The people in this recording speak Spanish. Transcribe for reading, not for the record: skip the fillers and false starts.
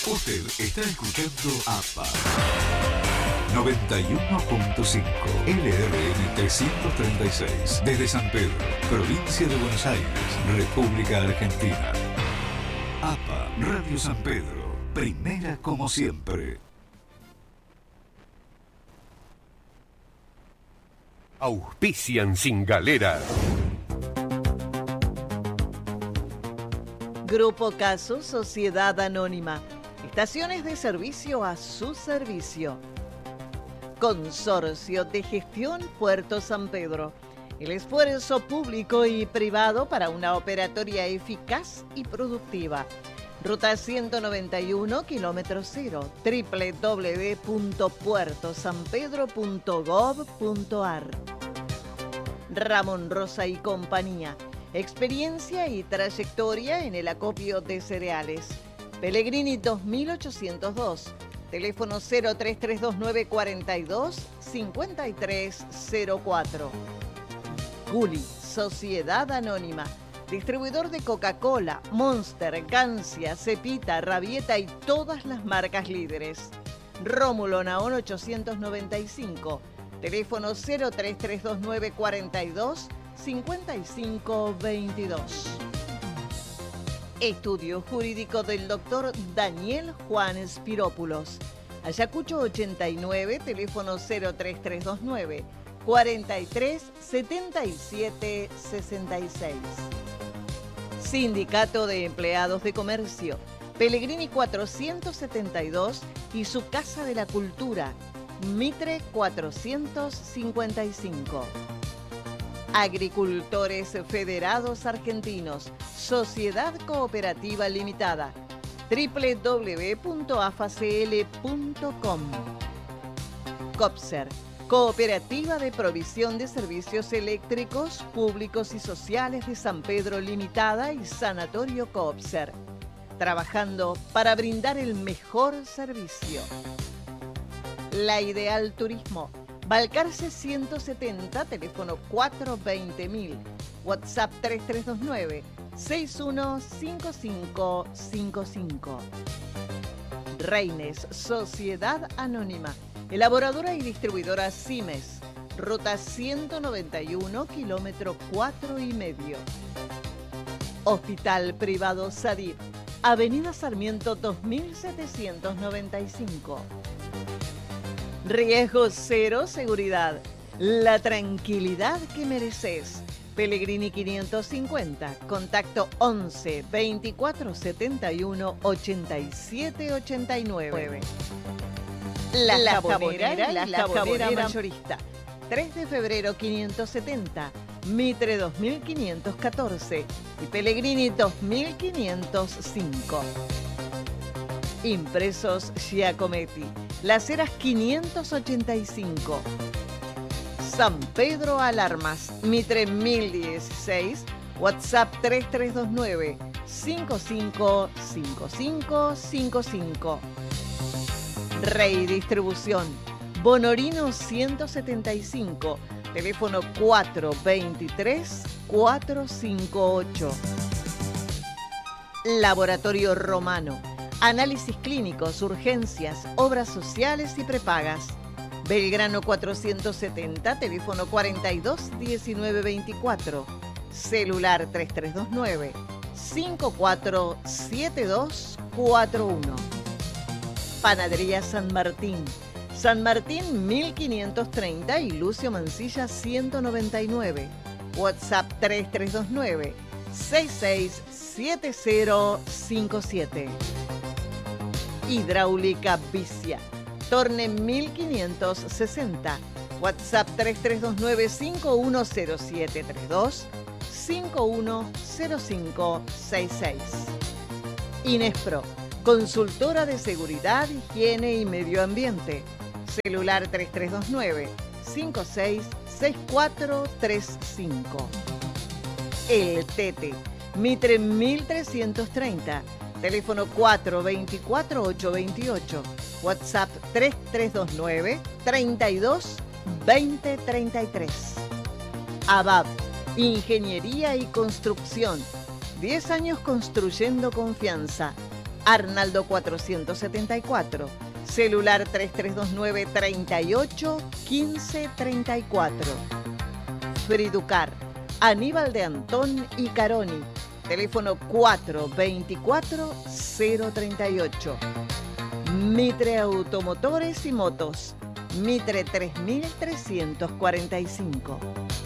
Usted está escuchando APA 91.5 LRN 336 desde San Pedro, provincia de Buenos Aires, República Argentina. APA Radio San Pedro, primera como siempre. Auspician Sin Galera. Grupo Caso, Sociedad Anónima. Estaciones de servicio a su servicio. Consorcio de Gestión Puerto San Pedro. El esfuerzo público y privado para una operatoria eficaz y productiva. Ruta 191, kilómetro 0, www.puertosanpedro.gov.ar. Ramón Rosa y compañía. Experiencia y trayectoria en el acopio de cereales. Pellegrini 2802. Teléfono 0332942-5304. Gulli, Sociedad Anónima. Distribuidor de Coca-Cola, Monster, Gancia, Cepita, Rabieta y todas las marcas líderes. Rómulo Naón 895. Teléfono 0332942-5522. Estudio Jurídico del Dr. Daniel Juan Spirópulos. Ayacucho 89, teléfono 03329 43 77 66. Sindicato de Empleados de Comercio, Pellegrini 472 y su Casa de la Cultura, Mitre 455. Agricultores Federados Argentinos, Sociedad Cooperativa Limitada, www.afacl.com. COPSER, Cooperativa de Provisión de Servicios Eléctricos Públicos y Sociales de San Pedro Limitada y Sanatorio COPSER, trabajando para brindar el mejor servicio. La Ideal Turismo, Balcarce 170, teléfono 420.000, WhatsApp 3329-615555. Reines, Sociedad Anónima, elaboradora y distribuidora Simes, ruta 191, kilómetro 4,5. Hospital Privado Sadir, Avenida Sarmiento 2795. Riesgo cero, seguridad. La tranquilidad que mereces. Pellegrini 550. Contacto 11 24 71 87 89. La Jabonera y la Jabonera Mayorista. 3 de febrero 570. Mitre 2514 y Pellegrini 2505. Impresos Giacometti, Las Heras 585. San Pedro Alarmas, Mitre 1016, WhatsApp 3329 555555. Rey Distribución, Bonorino 175, teléfono 423-458. Laboratorio Romano, análisis clínicos, urgencias, obras sociales y prepagas. Belgrano 470, teléfono 421924, celular 3329-547241. Panadería San Martín, San Martín 1530 y Lucio Mancilla 199, WhatsApp 3329-667057. Hidráulica Vicia, Torne 1560, WhatsApp 3329-510732, 510566. Inespro, consultora de seguridad, higiene y medio ambiente, celular 3329-566435. El Tete, Mitre 1330, teléfono 424-828, WhatsApp 3329-322033. ABAP, Ingeniería y Construcción, 10 años construyendo confianza. Arnaldo 474, celular 3329 38 15 34. Friducar, Aníbal de Antón y Caroni, teléfono 424 038. Mitre Automotores y Motos, Mitre 3345.